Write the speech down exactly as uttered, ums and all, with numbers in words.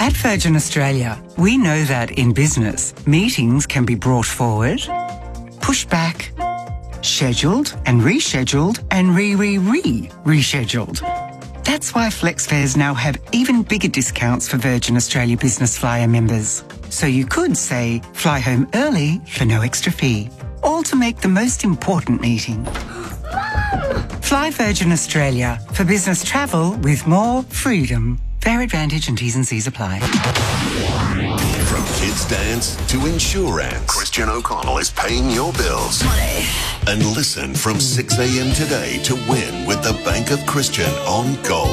At Virgin Australia, we know that in business, meetings can be brought forward, pushed back, scheduled and rescheduled and re-re-re-rescheduled. That's why FlexFares now have even bigger discounts for Virgin Australia Business Flyer members. So you could, say, fly home early for no extra fee. All to make the most important meeting. Fly Virgin Australia for business travel with more freedom. Fair advantage and T's and C's apply. From kids dance to insurance, Christian O'Connell is paying your bills. Money. And listen from six a.m. today to win with the Bank of Christian on Gold.